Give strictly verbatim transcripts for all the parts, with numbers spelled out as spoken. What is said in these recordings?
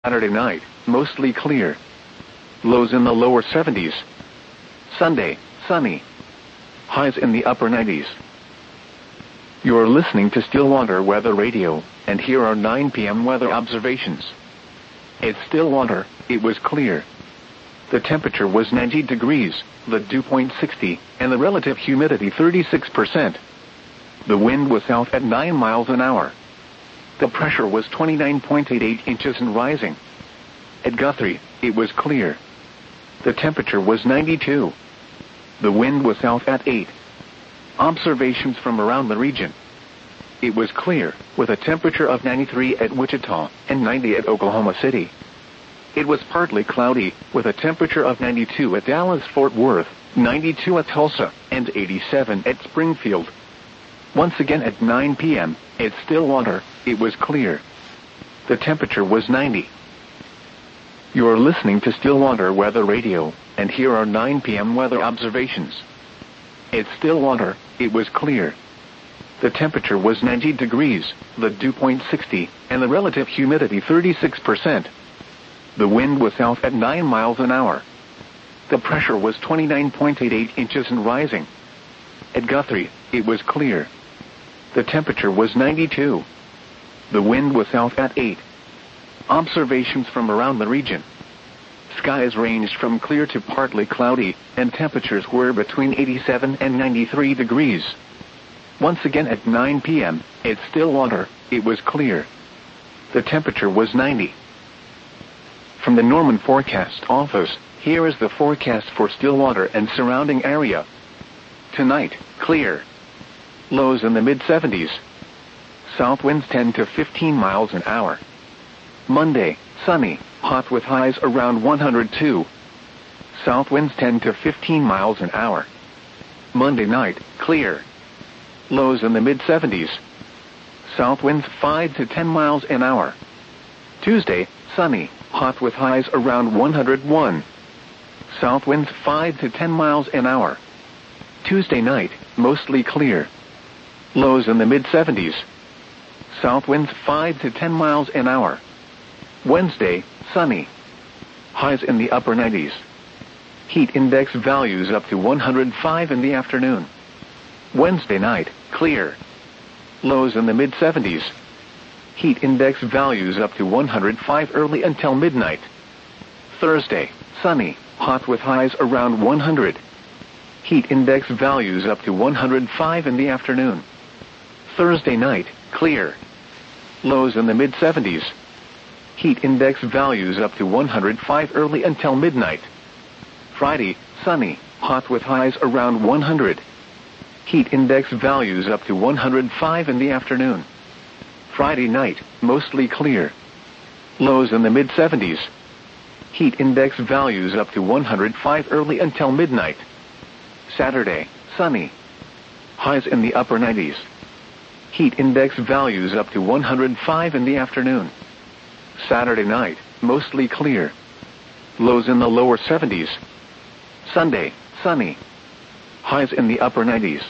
Saturday night, mostly clear. Lows in the lower seventies. Sunday, sunny. Highs in the upper nineties. You're listening to Stillwater Weather Radio, and here are nine p m weather observations. At Stillwater, it was clear. The temperature was ninety degrees, the dew point sixty, and the relative humidity thirty-six percent. The wind was south at nine miles an hour. The pressure was twenty-nine point eight eight inches and rising. At Guthrie, it was clear. The temperature was ninety-two. The wind was south at eight. Observations from around the region. It was clear, with a temperature of ninety-three at Wichita and ninety at Oklahoma City. It was partly cloudy, with a temperature of ninety-two at Dallas-Fort Worth, ninety-two at Tulsa, and eighty-seven at Springfield. Once again at nine p m, at Stillwater, it was clear. The temperature was ninety. You're listening to Stillwater Weather Radio, and here are nine p m weather observations. At Stillwater, it was clear. The temperature was ninety degrees, the dew point sixty, and the relative humidity thirty-six percent. The wind was south at nine miles an hour. The pressure was twenty-nine point eight eight inches and rising. At Guthrie, it was clear. The temperature was ninety-two. The wind was south at eight. Observations from around the region. Skies ranged from clear to partly cloudy, and temperatures were between eighty-seven and ninety-three degrees. Once again at nine p m, at Stillwater, it was clear. The temperature was ninety. From the Norman Forecast Office, here is the forecast for Stillwater and surrounding area. Tonight, clear. Lows in the mid seventies. South winds ten to fifteen miles an hour. Monday, sunny, hot with highs around one hundred two. South winds ten to fifteen miles an hour. Monday night, clear. Lows in the mid seventies. South winds five to ten miles an hour. Tuesday, sunny, hot with highs around one hundred one. South winds five to ten miles an hour. Tuesday night, mostly clear. Lows in the mid seventies. South winds five to ten miles an hour. Wednesday, sunny. Highs in the upper nineties. Heat index values up to one hundred five in the afternoon. Wednesday night, clear. Lows in the mid seventies. Heat index values up to one hundred five early until midnight. Thursday, sunny, hot with highs around one hundred. Heat index values up to one hundred five in the afternoon. Thursday night, clear. Lows in the mid seventies. Heat index values up to one hundred five early until midnight. Friday, sunny, hot with highs around one hundred. Heat index values up to one hundred five in the afternoon. Friday night, mostly clear. Lows in the mid seventies. Heat index values up to one hundred five early until midnight. Saturday, sunny. Highs in the upper nineties. Heat index values up to one hundred five in the afternoon. Saturday night, mostly clear. Lows in the lower seventies. Sunday, sunny. Highs in the upper nineties.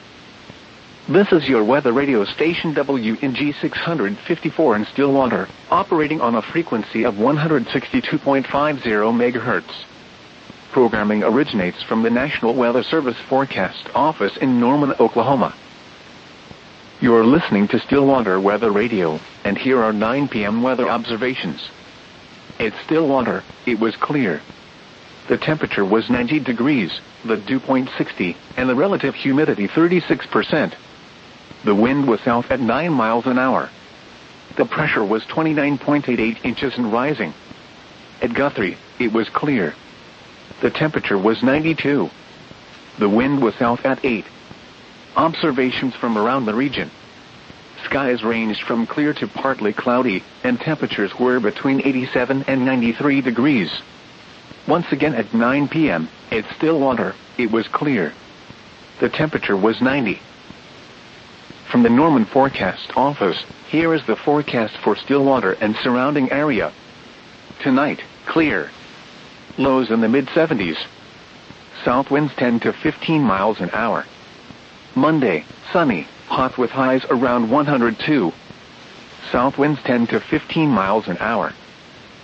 This is your weather radio station W N G six fifty-four in Stillwater, operating on a frequency of one hundred sixty-two point five zero megahertz. Programming originates from the National Weather Service Forecast Office in Norman, Oklahoma. You're listening to Stillwater Weather Radio, and here are nine p m weather observations. At Stillwater, it was clear. The temperature was ninety degrees, the dew point sixty, and the relative humidity thirty-six percent. The wind was south at nine miles an hour. The pressure was twenty-nine point eight eight inches and rising. At Guthrie, it was clear. The temperature was ninety-two. The wind was south at eight. Observations from around the region. Skies ranged from clear to partly cloudy, and temperatures were between eighty-seven and ninety-three degrees. Once again at nine p m, at Stillwater, it was clear. The temperature was ninety. From the Norman Forecast Office, here is the forecast for Stillwater and surrounding area. Tonight, clear. Lows in the mid seventies. South winds ten to fifteen miles an hour. Monday, sunny, hot with highs around one hundred two. South winds ten to fifteen miles an hour.